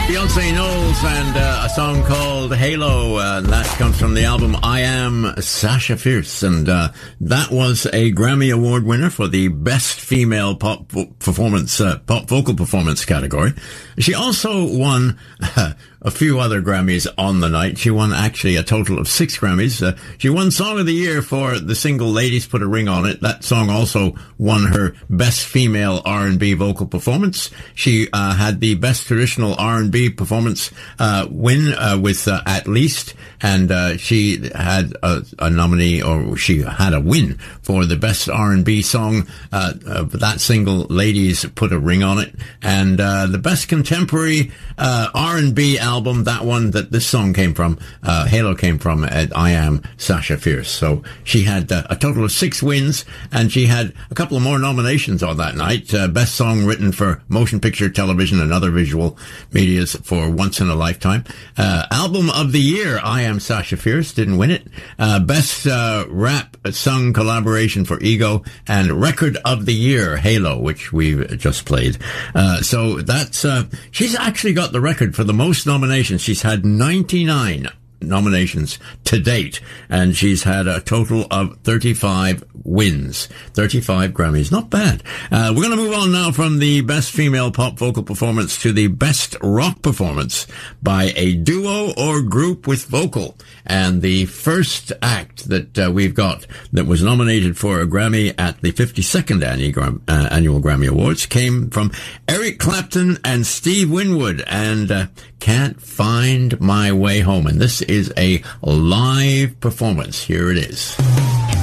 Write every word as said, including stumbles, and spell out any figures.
Beyonce Knowles and uh, a song called Halo, uh, and that comes from the album I Am Sasha Fierce, and uh, that was a Grammy Award winner for the Best Female Pop vo- Performance, uh, Pop Vocal Performance category. She also won uh, a few other Grammys on the night. She won actually a total of six Grammys. Uh, she won Song of the Year for the single Ladies Put a Ring on It. That song also won her Best Female R and B Vocal Performance. She uh, had the Best Traditional R and B Performance uh, win uh, with uh, At Least, and uh, she had a, a nominee, or she had a win for the Best R and B Song, uh, of that single Ladies Put a Ring on It, and uh, the Best Contemporary uh, R and B album, that one that this song came from, uh, Halo came from, at I Am Sasha Fierce. So she had uh, a total of six wins, and she had a couple of more nominations on that night. Uh, Best Song Written for Motion Picture, Television, and Other Visual Medias for Once in a Lifetime. Uh, Album of the Year, I Am Sasha Fierce, didn't win it. Uh, Best uh, Rap Sung Collaboration for Ego, and Record of the Year, Halo, which we just played. Uh, so that's, uh, she's actually got the record for the most nominations. She's had ninety-nine nominations to date, and she's had a total of thirty-five wins, thirty-five Grammys. Not bad. Uh, we're going to move on now from the Best Female Pop Vocal Performance to the Best Rock Performance by a duo or group with vocal. And the first act that uh, we've got that was nominated for a Grammy at the fifty-second annual, uh, annual Grammy Awards came from Eric Clapton and Steve Winwood, and uh, Can't Find My Way Home. And this is a live performance. Here it is.